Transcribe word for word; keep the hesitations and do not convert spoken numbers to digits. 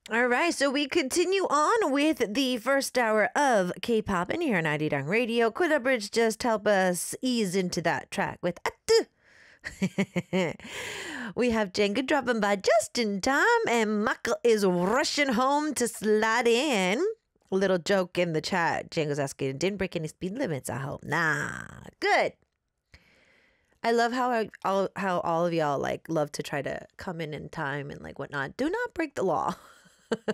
All right, so we continue on with the first hour of K-pop in here on Arirang Radio. Could a bridge just help us ease into that track with Attu? We have Jenga dropping by just in time, and Michael is rushing home to slide in. A little joke in the chat. Jenga's asking, didn't break any speed limits, I hope. Nah, good. I love how I, all how all of y'all like love to try to come in in time and like whatnot. Do not break the law.